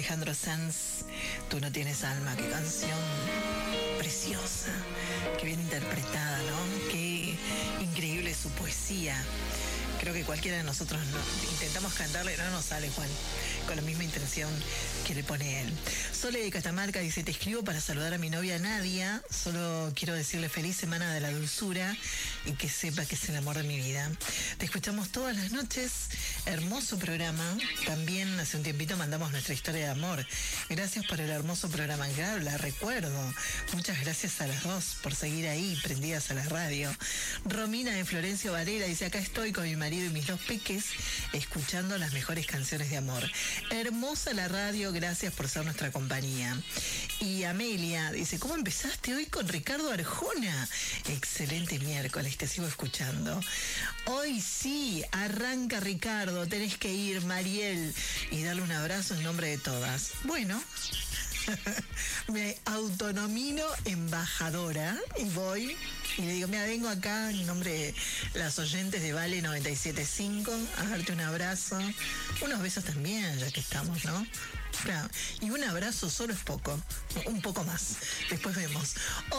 Alejandro Sanz, Tú no tienes alma. Qué canción preciosa, qué bien interpretada, ¿no? Qué increíble su poesía. Creo que cualquiera de nosotros intentamos cantarle, no nos sale, Juan, con la misma intención que le pone él. Sole de Catamarca dice, te escribo para saludar a mi novia Nadia, solo quiero decirle feliz semana de la dulzura y que sepa que es el amor de mi vida. Te escuchamos todas las noches, hermoso programa. También hace un tiempito mandamos nuestra historia de amor. Gracias por el hermoso programa, claro, la recuerdo. Muchas gracias a las dos por seguir ahí, prendidas a la radio. Romina de Florencio Varela dice, acá estoy con mi marido y mis dos peques, escuchando las mejores canciones de amor. Hermosa la radio, gracias por ser nuestra compañía. Y Amelia dice, ¿cómo empezaste hoy con Ricardo Arjona? Excelente miércoles, te sigo escuchando. Hoy sí, arranca Ricardo, tenés que ir, Mariel, y darle un abrazo en nombre de todas. Bueno, me autonomino embajadora y voy y le digo, mira, vengo acá en nombre de las oyentes de Vale 97.5 a darte un abrazo, unos besos también, ya que estamos, ¿no? Claro. Y un abrazo solo es poco, un poco más. Después vemos.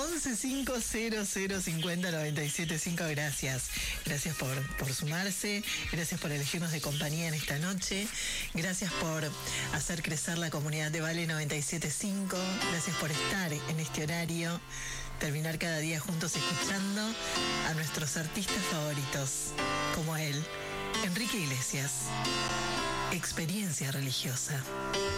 1150050975. Gracias. Gracias por sumarse. Gracias por elegirnos de compañía en esta noche. Gracias por hacer crecer la comunidad de Vale 97.5. Gracias por estar en este horario. Terminar cada día juntos escuchando a nuestros artistas favoritos, como él, Enrique Iglesias. Experiencia religiosa.